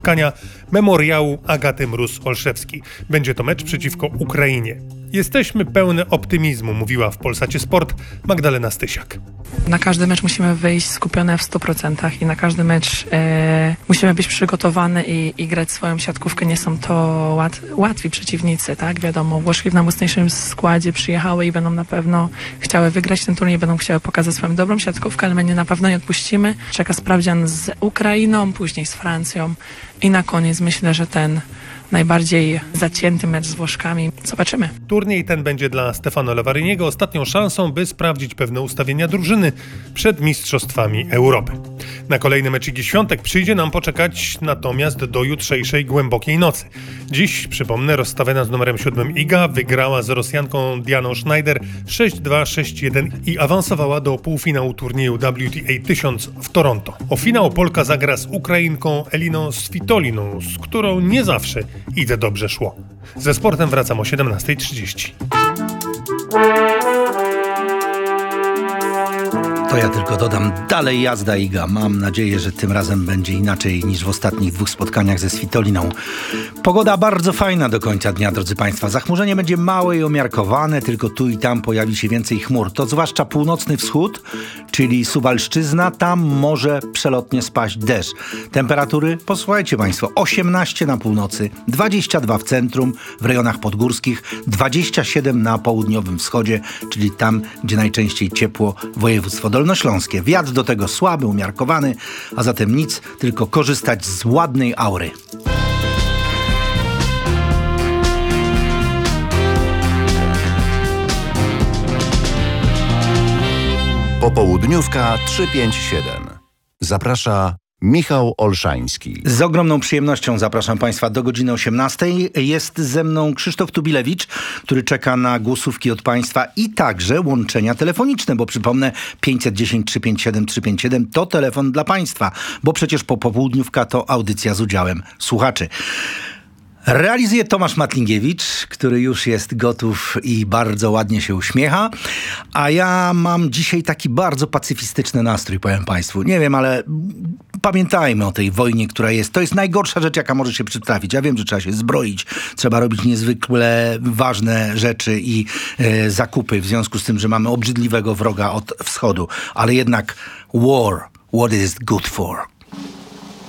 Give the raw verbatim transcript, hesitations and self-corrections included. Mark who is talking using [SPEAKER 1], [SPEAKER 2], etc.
[SPEAKER 1] spotkania Memoriału Agaty Mróz-Olszewskiej. Będzie to mecz przeciwko Ukrainie. Jesteśmy pełne optymizmu, mówiła w Polsacie Sport Magdalena Stysiak.
[SPEAKER 2] Na każdy mecz musimy wyjść skupione w stu procentach i na każdy mecz e, musimy być przygotowani i, i grać swoją siatkówkę. Nie są to łat, łatwi przeciwnicy, tak? Wiadomo, Włoszki w najmocniejszym składzie przyjechały i będą na pewno chciały wygrać ten turniej, będą chciały pokazać swoją dobrą siatkówkę, ale my nie, na pewno nie odpuścimy. Czeka sprawdzian z Ukrainą, później z Francją i na koniec myślę, że ten najbardziej zacięty mecz z Włoszkami. Zobaczymy.
[SPEAKER 1] Turniej ten będzie dla Stefano Lavaryniego ostatnią szansą, by sprawdzić pewne ustawienia drużyny przed Mistrzostwami Europy. Na kolejny mecz Igi Świątek przyjdzie nam poczekać natomiast do jutrzejszej głębokiej nocy. Dziś, przypomnę, rozstawiona z numerem siódmym Iga wygrała z Rosjanką Dianą Schneider sześć dwa sześć jeden i awansowała do półfinału turnieju W T A tysiąc w Toronto. O finał Polka zagra z Ukrainką Eliną Svitoliną, z którą nie zawsze Idze dobrze szło. Ze sportem wracam o siedemnasta trzydzieści.
[SPEAKER 3] To ja tylko dodam, dalej jazda Iga. Mam nadzieję, że tym razem będzie inaczej niż w ostatnich dwóch spotkaniach ze Svitoliną. Pogoda bardzo fajna do końca dnia, drodzy Państwa. Zachmurzenie będzie małe i umiarkowane, tylko tu i tam pojawi się więcej chmur. To zwłaszcza północny wschód, czyli Suwalszczyzna, tam może przelotnie spaść deszcz. Temperatury, posłuchajcie Państwo, osiemnaście na północy, dwadzieścia dwa w centrum, w rejonach podgórskich, dwadzieścia siedem na południowym wschodzie, czyli tam, gdzie najczęściej ciepło, województwo dolnośląskie. Wiatr do tego słaby, umiarkowany, a zatem nic, tylko korzystać z ładnej aury.
[SPEAKER 4] Popołudniówka trzysta pięćdziesiąt siedem. Zaprasza Michał Olszański.
[SPEAKER 3] Z ogromną przyjemnością zapraszam Państwa do godziny osiemnastej. Jest ze mną Krzysztof Tubilewicz, który czeka na głosówki od Państwa i także łączenia telefoniczne, bo przypomnę, pięćset dziesięć trzysta pięćdziesiąt siedem trzysta pięćdziesiąt siedem to telefon dla Państwa, bo przecież po popołudniówka to audycja z udziałem słuchaczy. Realizuje Tomasz Matlingiewicz, który już jest gotów i bardzo ładnie się uśmiecha, a ja mam dzisiaj taki bardzo pacyfistyczny nastrój, powiem Państwu. Nie wiem, ale pamiętajmy o tej wojnie, która jest. To jest najgorsza rzecz, jaka może się przytrafić. Ja wiem, że trzeba się zbroić, trzeba robić niezwykle ważne rzeczy i e, zakupy w związku z tym, że mamy obrzydliwego wroga od wschodu, ale jednak war, what is it good for?